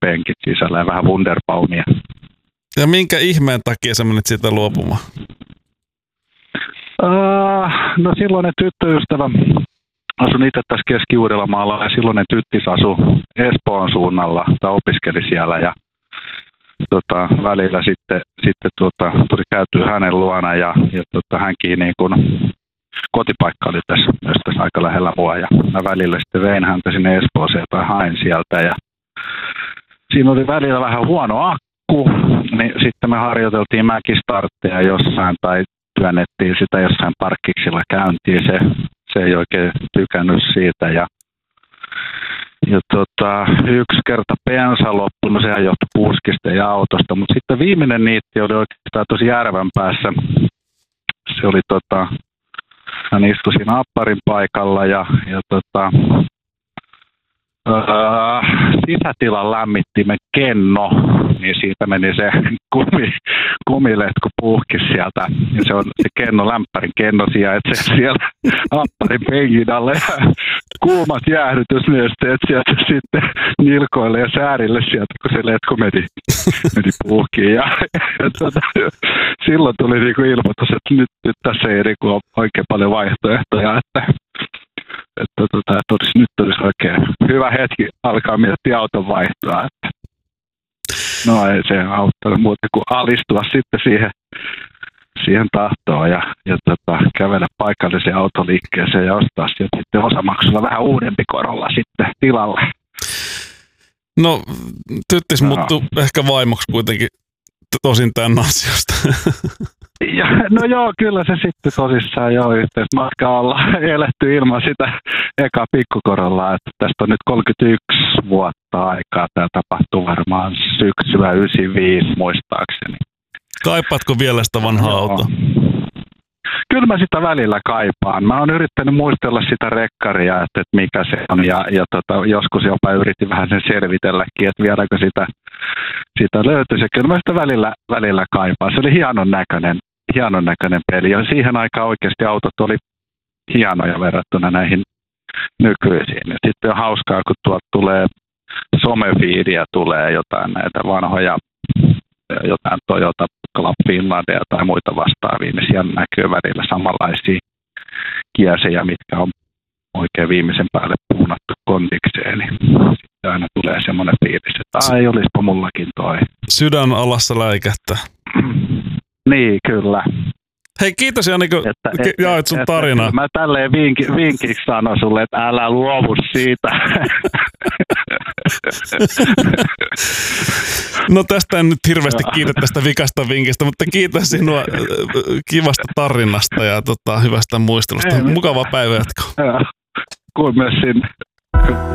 penkit sisällä ja vähän Wunderbaumia. Ja minkä ihmeen takia sä menit siitä luopumaan? No silloinen tyttöystävä asun itse tässä Keski-Uudellamaalla ja silloinen tyttis asui Espoon suunnalla tai opiskeli siellä ja välillä sitten tuli käytyä hänen luona ja hänkin niin kun, kotipaikka oli tässä aika lähellä mua ja mä välillä sitten vein häntä sinne Espooseen tai hain sieltä ja siinä oli välillä vähän huono akku, niin sitten me harjoiteltiin mäkistartteja jossain tai työnnettiin sitä jossain parkkiksilla käyntiin, se ei oikein tykännyt siitä ja yksi kerta bensa loppui, no sehän johtui puskista ja autosta, mutta sitten viimeinen niitti oli oikeastaan tosi järven päässä. Se oli hän istui siinä apparin paikalla ja sisätilan lämmittimen kenno, niin siitä meni se kumiletku puhki sieltä. Ja se on se kenno, lämpärin kenno sijaitsee siellä apparin penkin alla ja kuumat jäähdytysnesteet sieltä sitten nilkoille ja säärille sieltä, kun se letku meni puhkiin. Ja silloin tuli niinku ilmoitus, että nyt tässä ei niinku ole oikein paljon vaihtoehtoja, että nyt olisi oikein hyvä hetki alkaa miettiä auton vaihtoa. Että no ei se auttanut muuta kuin alistua sitten siihen tahtoon ja kävellä paikalliseen autoliikkeeseen ja ostaa sieltä sitten osamaksulla vähän uudempi Corolla sitten tilalle. No tyttis muuttui ehkä vaimoksi kuitenkin tosin tämän ansiosta. Ja, no joo, kyllä se sitten tosissaan jo yhteismatkaa ollaan eletty ilman sitä ekaa pikkukorollaa, että tästä on nyt 31 vuotta aikaa. Tämä tapahtuu varmaan syksyllä 95 muistaakseni. Kaipaatko vielä sitä vanhaa autoa? Kyllä mä sitä välillä kaipaan. Mä oon yrittänyt muistella sitä rekkaria, että mikä se on ja joskus jopa yritin vähän sen selvitelläkin, että vieläkö sitä löytyisi. Ja kyllä mä sitä välillä kaipaan. Se oli hienon näköinen peli ja siihen aikaan oikeasti autot oli hienoja verrattuna näihin nykyisiin. Ja sitten on hauskaa, kun tuolta tulee somefiidiä, tulee jotain näitä vanhoja, jotain Toyota Club Finlandia tai muita vastaavia, niin siellä näkyy välillä samanlaisia kiesejä, mitkä on oikein viimeisen päälle puunattu kondikseen, niin sitten aina tulee semmoinen fiilis, että ei olispa mullakin toi. Sydän alassa läikähtää. Niin, kyllä. Hei, kiitos Jani, kun jaoit sun tarinaa. Mä tälleen vinkiksi sanon sulle, että älä luovu siitä. No tästä en nyt hirveästi kiitä tästä vikasta vinkistä, mutta kiitos sinua kivasta tarinasta ja hyvästä muistelusta. Mukavaa päivänjatkoa. Kuin myös sinne.